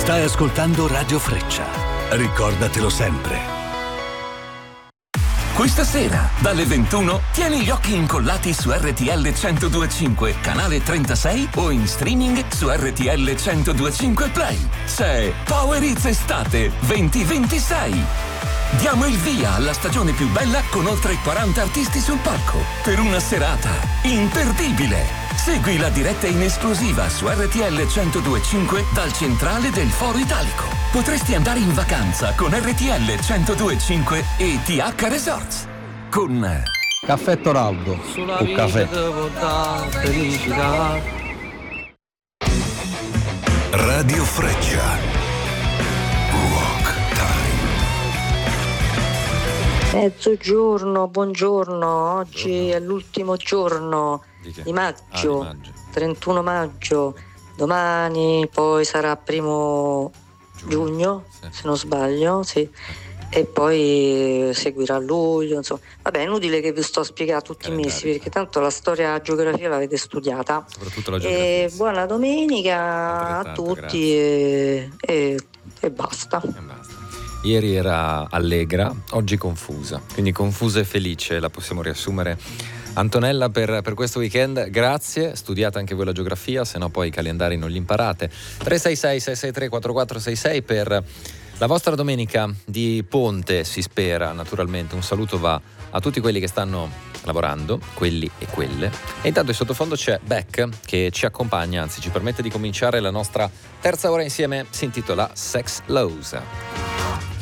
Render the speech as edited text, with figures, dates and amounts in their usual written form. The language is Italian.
Stai ascoltando Radio Freccia. Ricordatelo sempre. Questa sera, dalle 21, tieni gli occhi incollati su RTL 102.5, canale 36 o in streaming su RTL 102.5 Play. C'è Power Hits Estate 2026. Diamo il via alla stagione più bella con oltre 40 artisti sul palco per una serata imperdibile. Segui la diretta in esclusiva su RTL 102.5 dal centrale del Foro Italico. Potresti andare in vacanza con RTL 102.5 e TH Resorts. Con Caffè Toraldo o caffè. Radio Freccia. Rock Time. Mezzogiorno, buongiorno. Oggi è l'ultimo giorno di maggio, 31 maggio. Domani poi sarà primo giugno, se non sbaglio, sì. E poi seguirà luglio, insomma. Vabbè, è inutile che vi sto a spiegare tutti i mesi, perché tanto la storia e la geografia l'avete studiata. Soprattutto la geografia. E buona domenica a tutti e basta. Ieri era allegra, oggi confusa, quindi confusa e felice la possiamo riassumere. Antonella, per questo weekend, grazie, studiate anche voi la geografia, se no poi i calendari non li imparate. 366-663-4466 per la vostra domenica di ponte, si spera, naturalmente. Un saluto va a tutti quelli che stanno lavorando, quelli e quelle. E intanto in sottofondo c'è Beck che ci accompagna, anzi ci permette di cominciare la nostra terza ora insieme, si intitola Sex Laws.